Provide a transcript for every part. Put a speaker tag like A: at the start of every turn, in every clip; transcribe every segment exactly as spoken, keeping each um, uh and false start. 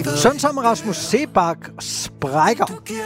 A: Sådan som Rasmus Seebach sprækker.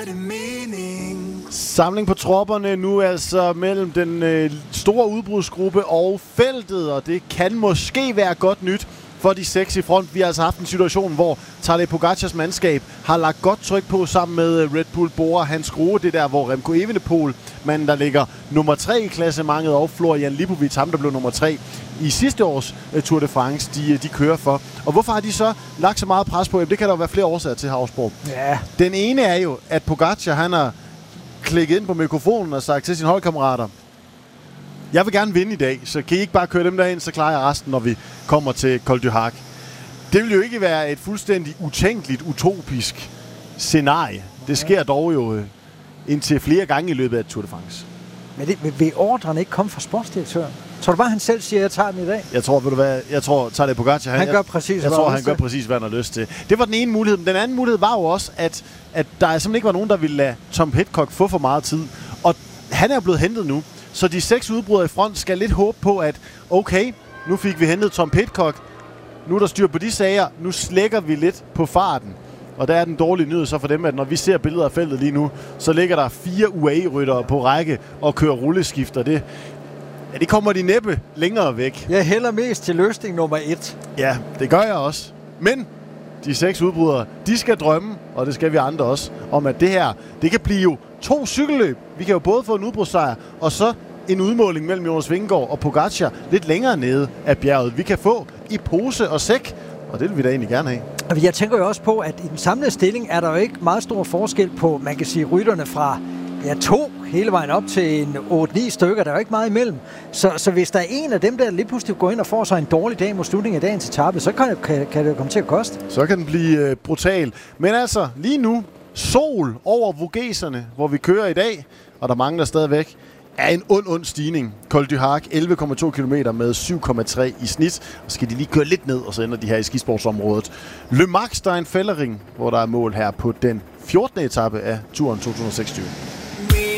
B: Samling på tropperne nu altså mellem den øh, store udbrudsgruppe og feltet, og det kan måske være godt nyt for de seks i front. Vi har altså haft en situation, hvor Tadej Pogacars mandskab har lagt godt tryk på sammen med Red Bull Bora Hans Grohe. Det der, hvor Remco Evenepoel, manden der ligger nummer tre i klassementet, og Florian Lipovic, ham der blev nummer tre i sidste års uh, Tour de France, de, de kører for. Og hvorfor har de så lagt så meget pres på? Jamen, det kan der jo være flere årsager til, Havsborg.
A: Ja.
B: Den ene er jo, at Pogacar, han har klikket ind på mikrofonen og sagt til sine holdkammerater: jeg vil gerne vinde i dag, så kan I ikke bare køre dem derhen, så klarer jeg resten, når vi kommer til Col du Hac. Det vil jo ikke være et fuldstændig utænkeligt, utopisk scenarie. Det sker dog jo indtil flere gange i løbet af Tour de France.
A: Men det, vil ordren ikke komme fra sportsdirektøren? Tror du bare, han selv siger, at jeg tager den i dag?
B: Jeg tror, ved du hvad, jeg tror, Tadej Pogacar, han,
A: han gør
B: jeg,
A: præcis,
B: jeg tror, han gør præcis, hvad han har lyst til. Det var den ene mulighed. Men den anden mulighed var jo også, at, at der simpelthen ikke var nogen, der ville lade Tom Pidcock få for meget tid. Og han er blevet hentet nu. Så de seks udbrydere i front skal lidt håbe på, at okay, nu fik vi hentet Tom Pidcock. Nu er der styr på de sager. Nu slækker vi lidt på farten. Og der er den dårlige nyhed så for dem, at når vi ser billeder af feltet lige nu, så ligger der fire U A E-ryttere på række og kører rulleskifter. Det, ja, det kommer de næppe længere væk.
A: Jeg hælder mest til løsning nummer et.
B: Ja, det gør jeg også. Men de seks udbrydere, de skal drømme, og det skal vi andre også, om at det her, det kan blive jo to cykelløb. Vi kan jo både få en udbrudssejr, og så en udmåling mellem Jonas Vingegaard og Pogacar lidt længere nede af bjerget. Vi kan få i pose og sæk, og det vil vi da egentlig gerne have.
A: Jeg tænker jo også på, at i den samlede stilling er der jo ikke meget stor forskel på, man kan sige, rytterne fra ja, to hele vejen op til en otte ni stykker. Der er jo ikke meget imellem. Så, så hvis der er en af dem, der lige pludselig går ind og får sig en dårlig dag mod slutningen af dagens etape, så kan, kan, kan det komme til at koste.
B: Så kan den blive øh, brutal. Men altså, lige nu, sol over Vogeserne, hvor vi kører i dag, og der mangler stadigvæk, er en ond, ond stigning. Col du Hac, elleve komma to kilometer med syv komma tre i snit. Og så skal de lige køre lidt ned, og så ender de her i skisportsområdet. Le Max, der er en fællering, hvor der er mål her på den fjortende etape af turen to tusind og seksogtyve.